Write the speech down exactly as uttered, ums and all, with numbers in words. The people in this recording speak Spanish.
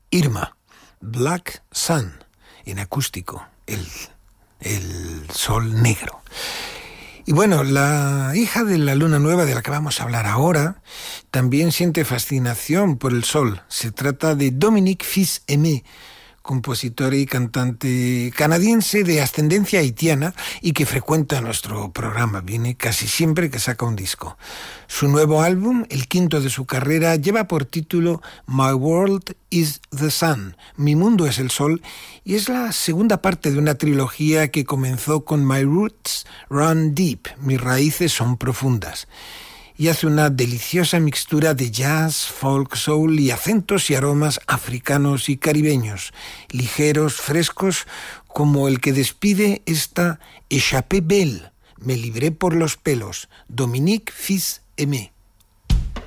Irma, Black Sun, en acústico, el, el sol negro. Y bueno, la hija de la luna nueva de la que vamos a hablar ahora también siente fascinación por el sol. Se trata de Dominique Fils-Aimé, compositora y cantante canadiense de ascendencia haitiana y que frecuenta nuestro programa. Viene casi siempre que saca un disco. Su nuevo álbum, el quinto de su carrera, lleva por título My World is the Sun, Mi mundo es el sol, y es la segunda parte de una trilogía que comenzó con My Roots Run Deep, Mis raíces son profundas, y hace una deliciosa mixtura de jazz, folk, soul y acentos y aromas africanos y caribeños, ligeros, frescos, como el que despide esta Échappée Belle, Me libré por los pelos, Dominique Fils-Aimé.